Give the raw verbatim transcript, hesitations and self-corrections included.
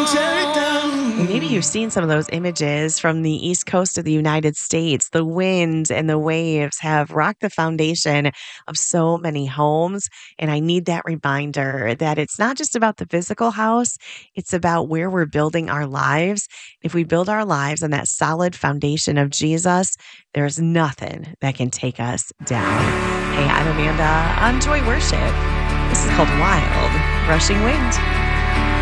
tear it And maybe down. you've seen some of those images from the East Coast of the United States. The wind and the waves have rocked the foundation of so many homes. And I need that reminder that it's not just about the physical house, it's about where we're building our lives. If we build our lives on that solid foundation of Jesus, there's nothing that can take us down. Hey, I'm Amanda on Joy Worship. This is called Wild Rushing Wind.